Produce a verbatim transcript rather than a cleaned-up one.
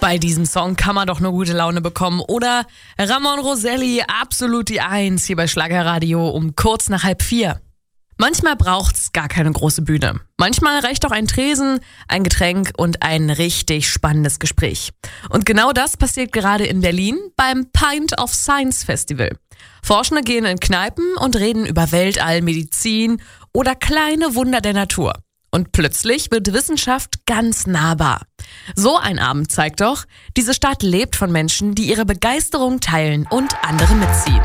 Bei diesem Song kann man doch nur gute Laune bekommen, oder? Ramon Roselli, absolut die Eins, hier bei Schlagerradio um kurz nach halb vier. Manchmal braucht's gar keine große Bühne. Manchmal reicht auch ein Tresen, ein Getränk und ein richtig spannendes Gespräch. Und genau das passiert gerade in Berlin beim Pint of Science Festival. Forschende gehen in Kneipen und reden über Weltall, Medizin oder kleine Wunder der Natur. Und plötzlich wird Wissenschaft ganz nahbar. So ein Abend zeigt doch, diese Stadt lebt von Menschen, die ihre Begeisterung teilen und andere mitziehen.